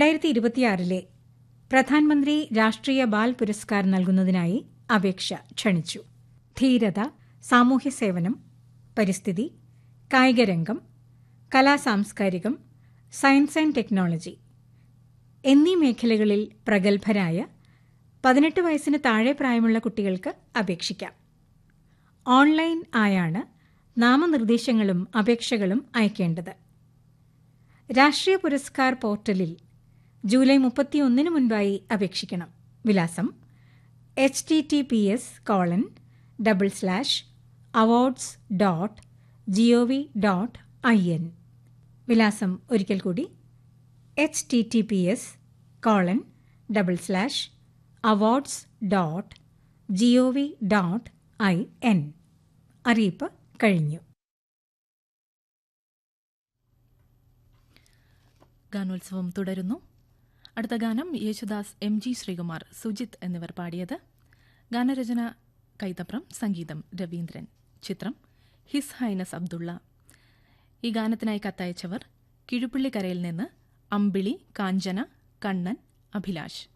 2026 പ്രധാനമന്ത്രി രാഷ്ട്രീയ ബാൽ പുരസ്കാർ നൽകുന്നതിനായി അപേക്ഷ ക്ഷണിച്ചു. ധീരത, സാമൂഹ്യ സേവനം, പരിസ്ഥിതി, കായികരംഗം, കലാസാംസ്കാരികം, സയൻസ് ആൻഡ് ടെക്നോളജി എന്നീ മേഖലകളിൽ പ്രഗത്ഭരായ 18 വയസ്സിന് താഴെ പ്രായമുള്ള കുട്ടികൾക്ക് അപേക്ഷിക്കാം. ഓൺലൈൻ ആയാണ് നാമനിർദ്ദേശങ്ങളും അപേക്ഷകളും അയക്കേണ്ടത്. രാഷ്ട്രീയ പുരസ്കാർ പോർട്ടലിൽ ജൂലൈ 31 മുൻപായി അപേക്ഷിക്കണം. വിലാസം https://awards.gov.in. വിലാസം ഒരിക്കൽ കൂടി https://awards.gov.in. അറിയിപ്പ് കഴിഞ്ഞു. ഗാനോത്സവം തുടരുന്നു. അടുത്ത ഗാനം യേശുദാസ്, MG ശ്രീകുമാർ, സുജിത് എന്നിവർ പാടിയത്. ഗാനരചന കൈതപ്രം, സംഗീതം രവീന്ദ്രൻ. ചിത്രം ഹിസ് ഹൈനസ് അബ്ദുള്ള. ഈ ഗാനത്തിനായി കത്തയച്ചവർ കിഴുപ്പള്ളിക്കരയിൽ നിന്ന് അമ്പിളി, കാഞ്ചന, കണ്ണൻ, അഭിലാഷ്.